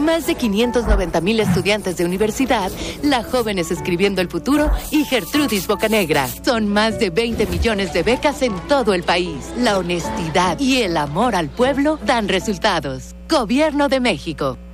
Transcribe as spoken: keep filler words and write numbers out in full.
Más de quinientos noventa mil estudiantes de universidad, la Jóvenes Escribiendo el Futuro y Gertrudis Bocanegra. Son más de veinte millones de becas en todo el país. La honestidad y el amor al pueblo dan resultados. Gobierno de México.